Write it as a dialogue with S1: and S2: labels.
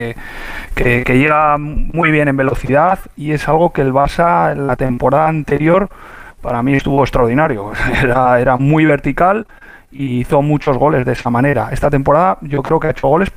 S1: que llega muy bien en velocidad, y es algo que el Barça en la temporada anterior para mí estuvo extraordinario. Era muy vertical y hizo muchos goles de esa manera. Esta temporada yo creo que ha hecho goles,